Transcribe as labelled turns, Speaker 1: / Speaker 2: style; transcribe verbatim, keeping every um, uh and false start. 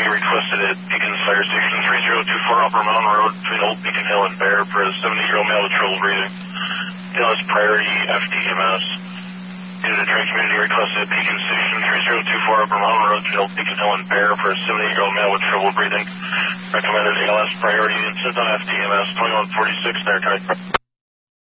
Speaker 1: community requested at Beacon Fire Station three zero two four Upper Mountain Road between Old Beacon Hill and Bear for a seventy-year-old male with trouble breathing. L S priority F D M S. Due to train community requested at Beacon Station three zero two four Upper Mountain Road between Old Beacon Hill and Bear for a seventy-year-old male with trouble breathing. Recommended A L S priority incident on F D M S twenty-one forty-six there, type.